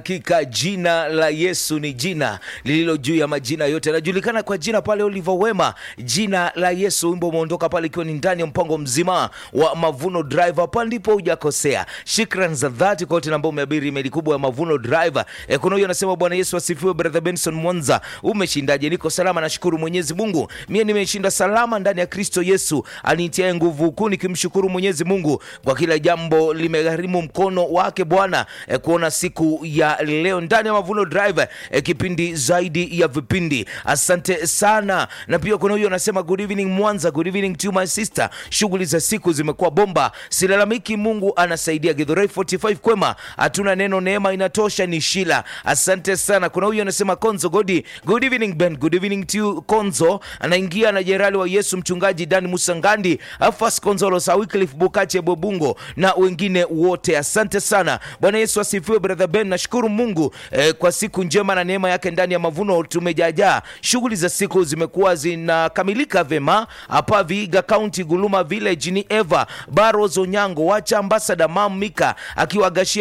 Hakika jina la Yesu ni jina lililo juu ya majina yote. Anajulikana kwa jina pale Oliver Wema. Jina la Yesu, wimbo umeondoka pale ikiwa ni ndani ya mpango mzima wa Mavuno Drive. Hapa ndipo hujakosea. Shukrani za dhati kwa wote ambao umeabiri email kubwa ya Mavuno Drive. Kuna huyo anasema Bwana Yesu asifiwe. Brother Benson Mwanza, umeshindaje? Niko salama, nashukuru Mwenyezi Mungu. Mimi nimeshinda salama ndani ya Kristo Yesu anitiaye nguvu kuu, nikimshukuru Mwenyezi Mungu kwa kila jambo limegharimu mkono wake Bwana kuona siku ya leo ndani ya Mavuno Drive, kipindi zaidi ya vipindi. Asante sana. Na pia kuna huyo anasema good evening Mwanza, good evening to my sister. Shughuli za siku zimekuwa bomba, silalamiki, Mungu anasaidia. Githurai 45 kwema, hatuna neno, neema inatosha, ni Shila. Asante sana. Kuna huyo anasema Konzo Godi, good evening Ben, good evening to you Konzo. Anaingia na Jenerali wa Yesu mchungaji Dani Musangandi, Afas Konzolo Sawicliffe Bukache Bobungo na wengine wote. Asante sana. Bwana Yesu asifiwe. Brother Ben, nashukuru Mungu kwa siku njema na neema yake ndani ya Mavuno tumejaja. Shughuli za siku zimekuwa zinakamilika vema hapa Vihiga County, Guluma Village ni Eva Barrows Onyango, wacha ambassador Mam Mika akiwa Gashia